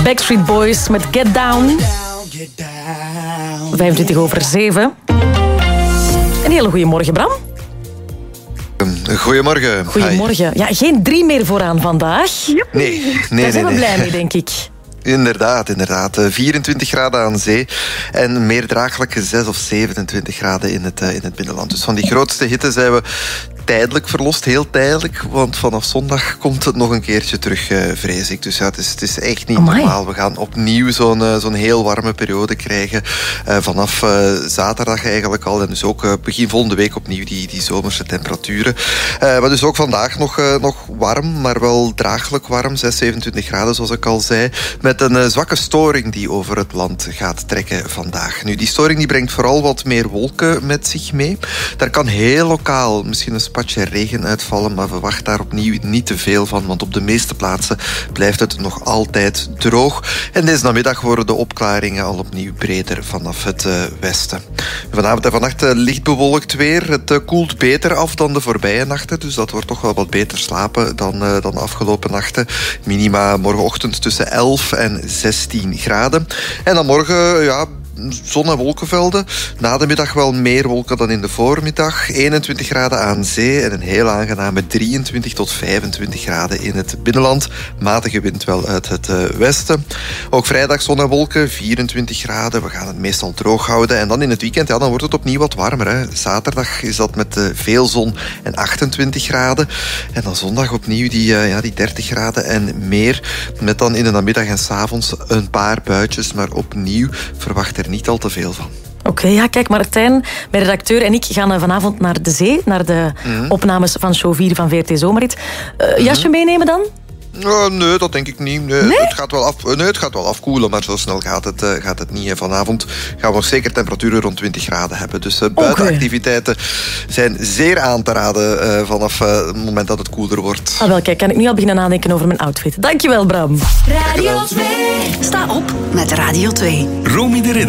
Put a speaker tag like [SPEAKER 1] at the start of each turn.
[SPEAKER 1] Backstreet Boys met Get Down. 7:25. Een hele goede morgen, Bram.
[SPEAKER 2] Goedemorgen.
[SPEAKER 1] Goedemorgen. Ja, geen 3 meer vooraan vandaag.
[SPEAKER 2] Nee.
[SPEAKER 1] Daar zijn we blij mee, denk ik.
[SPEAKER 2] Inderdaad. 24 graden aan zee en meer draaglijke 6 of 27 graden in het binnenland. Dus van die grootste hitte zijn we tijdelijk verlost, heel tijdelijk. Want vanaf zondag komt het nog een keertje terug, vrees ik. Dus ja, het is echt niet normaal. We gaan opnieuw zo'n heel warme periode krijgen. Vanaf zaterdag eigenlijk al. En dus ook begin volgende week opnieuw die zomerse temperaturen. Maar dus ook vandaag nog warm, maar wel draaglijk warm. 6, 27 graden, zoals ik al zei. Met een zwakke storing die over het land gaat trekken vandaag. Nu, die storing die brengt vooral wat meer wolken met zich mee. Daar kan heel lokaal misschien een spatje regen uitvallen, maar verwacht daar opnieuw niet te veel van, want op de meeste plaatsen blijft het nog altijd droog. En deze namiddag worden de opklaringen al opnieuw breder vanaf het westen. Vanavond en vannacht licht bewolkt weer. Het koelt beter af dan de voorbije nachten, dus dat wordt toch wel wat beter slapen dan de afgelopen nachten. Minima morgenochtend tussen 11 en 16 graden. En dan morgen, zon- en wolkenvelden. Na de middag wel meer wolken dan in de voormiddag. 21 graden aan zee en een heel aangename 23 tot 25 graden in het binnenland. Matige wind wel uit het westen. Ook vrijdag zon en wolken, 24 graden. We gaan het meestal droog houden. En dan in het weekend, dan wordt het opnieuw wat warmer. Hè. Zaterdag is dat met veel zon en 28 graden. En dan zondag opnieuw die 30 graden en meer. Met dan in de namiddag en 's avonds een paar buitjes. Maar opnieuw verwacht er niet al te veel van.
[SPEAKER 1] Oké, kijk, Martijn, mijn redacteur en ik gaan vanavond naar de zee, naar de opnames van show 4 van VRT Zomerrit. Jasje meenemen dan?
[SPEAKER 2] Nee, dat denk ik niet. Nee? Het gaat wel afkoelen, maar zo snel gaat het niet. Vanavond gaan we nog zeker temperaturen rond 20 graden hebben. Dus buitenactiviteiten zijn zeer aan te raden vanaf het moment dat het koeler wordt.
[SPEAKER 1] Wel, kijk, kan ik nu al beginnen nadenken over mijn outfit. Dankjewel, Bram.
[SPEAKER 3] Radio 2. Sta op met Radio 2.
[SPEAKER 4] Romy de Ridder.